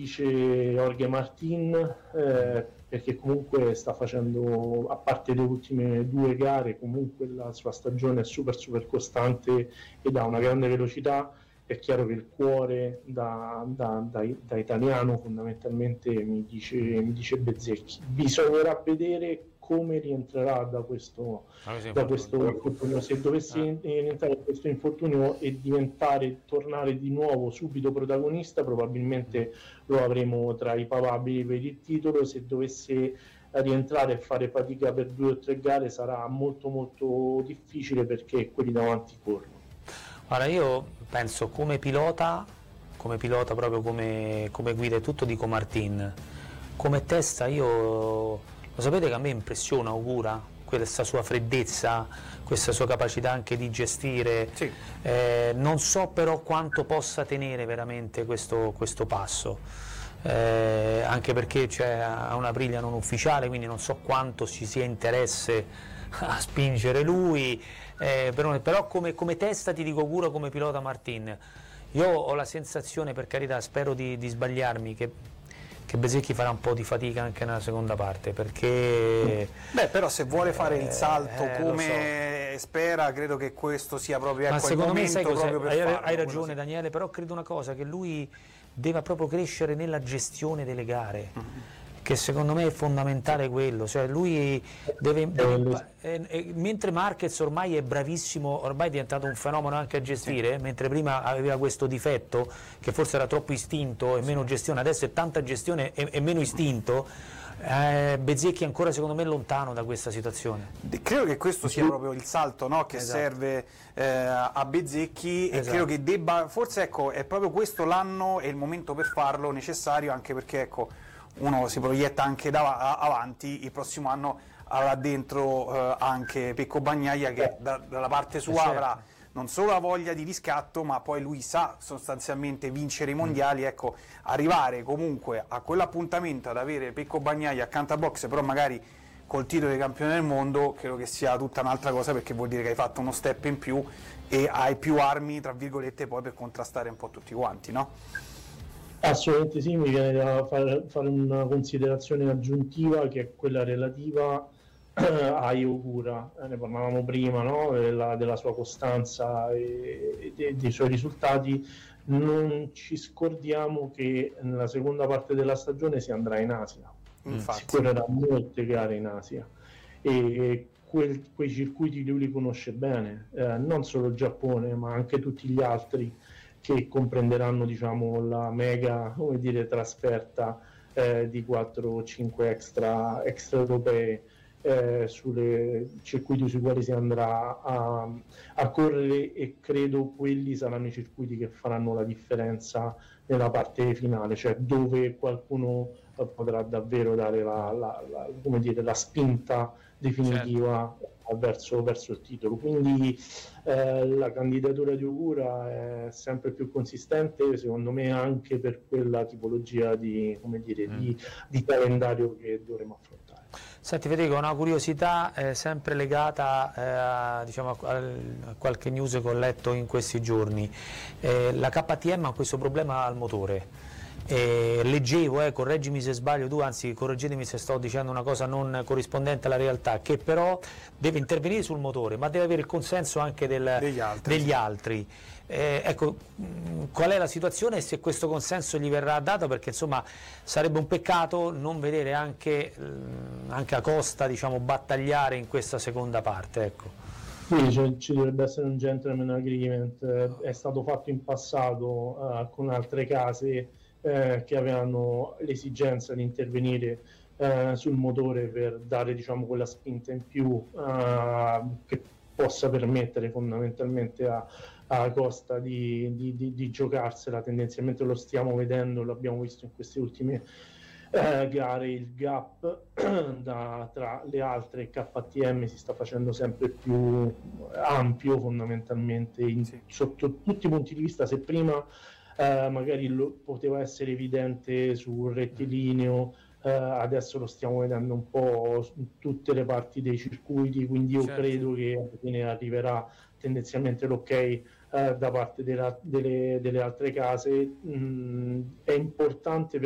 dice Jorge Martin, perché comunque sta facendo, a parte le ultime 2 gare, comunque la sua stagione è super super costante ed ha una grande velocità. È chiaro che il cuore da italiano fondamentalmente mi dice Bezzecchi. Bisognerà vedere come rientrerà da questo infortunio. Se dovesse rientrare da questo infortunio e tornare di nuovo subito protagonista, probabilmente lo avremo tra i papabili per il titolo. Se dovesse rientrare e fare fatica per 2 o 3 gare sarà molto molto difficile, perché quelli davanti corrono. Allora, io penso come pilota proprio come guida e tutto, dico Martin. Come testa lo sapete che a me impressiona Ogura, questa sua freddezza, questa sua capacità anche di gestire, sì. Non so però quanto possa tenere veramente questo passo, anche perché ha una briglia non ufficiale, quindi non so quanto ci sia interesse a spingere lui, però come testa ti dico Ogura, come pilota Martin. Io ho la sensazione, per carità, spero di sbagliarmi, che Bezzecchi farà un po' di fatica anche nella seconda parte, perché però se vuole fare il salto come spera, credo che questo sia proprio ma secondo me, sai cosa? Hai ragione, sì. Daniele, però credo una cosa, che lui deve proprio crescere nella gestione delle gare, che secondo me è fondamentale quello, cioè lui mentre Marquez ormai è bravissimo, ormai è diventato un fenomeno anche a gestire, sì. Mentre prima aveva questo difetto che forse era troppo istinto e meno gestione, adesso è tanta gestione e meno istinto. Bezzecchi ancora secondo me è lontano da questa situazione. Credo che questo sia proprio il salto, no, che esatto. Serve a Bezzecchi, esatto. E credo che debba, forse ecco, è proprio questo l'anno e il momento per farlo necessario, anche perché ecco, uno si proietta anche avanti, il prossimo anno avrà dentro anche Pecco Bagnaia, che dalla parte sua avrà non solo la voglia di riscatto, ma poi lui sa sostanzialmente vincere i mondiali, ecco, arrivare comunque a quell'appuntamento ad avere Pecco Bagnaia accanto a box, però magari col titolo di campione del mondo, credo che sia tutta un'altra cosa, perché vuol dire che hai fatto uno step in più e hai più armi, tra virgolette, poi per contrastare un po' tutti quanti, no? Assolutamente sì, mi viene da fare una considerazione aggiuntiva, che è quella relativa a Ogura. Ne parlavamo prima, no? della sua costanza e dei suoi risultati. Non ci scordiamo che nella seconda parte della stagione si andrà in Asia, si correrà molte gare in Asia, e quei circuiti lui li conosce bene, non solo il Giappone ma anche tutti gli altri, che comprenderanno, diciamo, la mega, come dire, trasferta di 4 o 5 extra europee sui circuiti sui quali si andrà a correre, e credo quelli saranno i circuiti che faranno la differenza nella parte finale, cioè dove qualcuno potrà davvero dare come dire, la spinta definitiva, certo, verso il titolo. Quindi la candidatura di Ogura è sempre più consistente, secondo me, anche per quella tipologia di, come dire, di calendario che dovremo affrontare. Senti Federico, una curiosità sempre legata diciamo a qualche news che ho letto in questi giorni. La KTM ha questo problema al motore. Leggevo, correggimi se sbaglio tu, anzi correggetemi se sto dicendo una cosa non corrispondente alla realtà, che però deve intervenire sul motore, ma deve avere il consenso anche degli altri. Ecco, qual è la situazione e se questo consenso gli verrà dato, perché insomma sarebbe un peccato non vedere anche a Costa, diciamo, battagliare in questa seconda parte, ecco. Sì, ci dovrebbe essere un gentleman agreement, è stato fatto in passato con altre case che avevano l'esigenza di intervenire sul motore per dare, diciamo, quella spinta in più che possa permettere fondamentalmente a Costa di giocarsela. Tendenzialmente lo stiamo vedendo, l'abbiamo visto in queste ultime gare, il gap tra le altre KTM si sta facendo sempre più ampio, fondamentalmente sotto tutti i punti di vista. Se prima magari poteva essere evidente sul rettilineo, adesso lo stiamo vedendo un po' su tutte le parti dei circuiti, quindi io credo che alla fine arriverà tendenzialmente l'ok da parte delle altre case. È importante